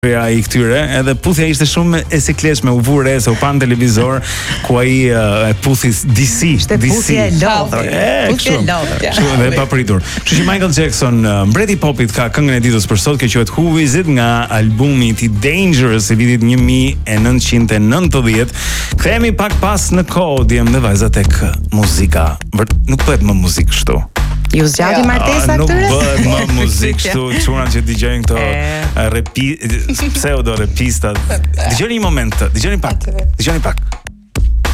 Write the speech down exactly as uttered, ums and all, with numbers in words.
Ja, i këtyre, edhe puthja ishte shumë e sikletshme, u vure se u pan televizor ku ai e puthi D C, Ishte puthje e lodhur. Puthje e lodhur. Kështu dhe e papritur. Kështu që Michael Jackson, mbreti i popit, ka këngën e ditës për sot, që quhet Who Is It nga albumi i Dangerous i vitit një mijë e nëntëqind e nëntëdhjetë. Kthehemi pak pas në kohë, djem dhe vajza tek muzika. Nuk bëhet më muzikë kështu. Ju zgjati martesa këtyre? Nuk bëhet më muzikë kështu, çuna që dëgjojnë këto repi, pseudo repistat. Dëgjoni një moment, dëgjoni pak. Dëgjoni pak.